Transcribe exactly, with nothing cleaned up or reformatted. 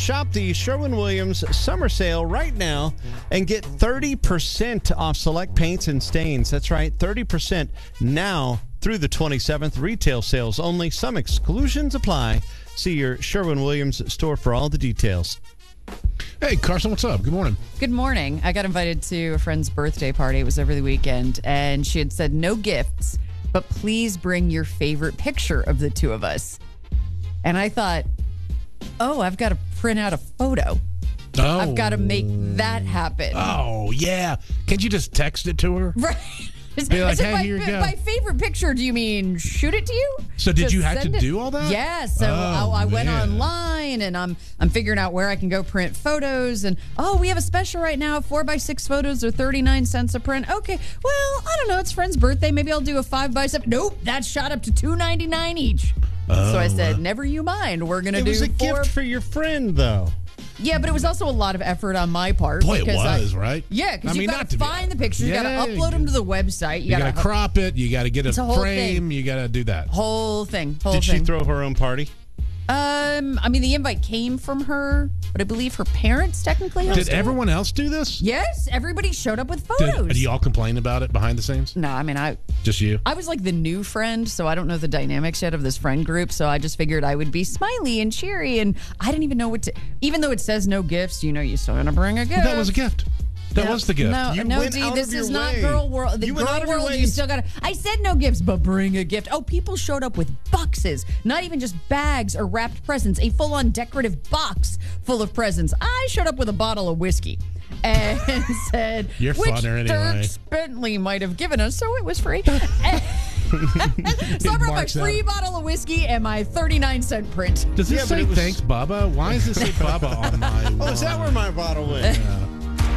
shop the Sherwin-Williams summer sale right now and get thirty percent off select paints and stains. That's right, thirty percent now through the twenty-seventh. Retail sales only. Some exclusions apply. See your Sherwin-Williams store for all the details. Hey, Carson, what's up? Good morning. Good morning. I got invited to a friend's birthday party. It was over the weekend, and she had said no gifts, but please bring your favorite picture of the two of us. And I thought, oh, I've got to print out a photo. Oh. I've got to make that happen. Oh, yeah. Can't you just text it to her? Right. Be like, I said, hey, by, here you go. By favorite picture, do you mean shoot it to you? So did Just you have to send it? do all that? Yeah. So Oh, I, I went man. online and I'm I'm figuring out where I can go print photos. And oh, we have a special right now. Four by six photos are thirty-nine cents a print. Okay. Well, I don't know. It's a friend's birthday. Maybe I'll do a five by seven. Nope. That shot up to two ninety-nine each. Oh, so I said, wow. never you mind. We're gonna It do was a four. gift for your friend, though. Yeah, but it was also a lot of effort on my part. Boy, it because was, I, right? Yeah, because I you mean, got not to to be- find the pictures. You Yeah, got to you upload them to the website. You, got to gotta crop it. You got to get a It's a whole frame. thing. You got to do that. Whole thing. Whole Did thing. she throw her own party? Um, I mean, the invite came from her, but I believe her parents technically hosted Did it. everyone else do this? Yes, everybody showed up with Did, photos. did you all complain about it behind the scenes? No, I mean, I Just you? I was like the new friend, so I don't know the dynamics yet of this friend group. So I just figured I would be smiley and cheery, and I didn't even know what to. Even though it says no gifts, you know, you still gonna bring a gift. That was a gift. That No, was the gift. No, You no, went D, out this of your is not way. girl world. The You went girl out of your world, way you and- still gotta. I said no gifts, but bring a gift. Oh, people showed up with boxes, not even just bags or wrapped presents. A full-on decorative box full of presents. I showed up with a bottle of whiskey and said, You're which funner anyway. Dierks Bentley might have given us, so it was free. so I brought my marks free out. bottle of whiskey and my thirty-nine cent print. Does this Yeah, but say it was- thanks, Bubba? Why does this say Bubba on my Oh, is that wine? where my bottle went?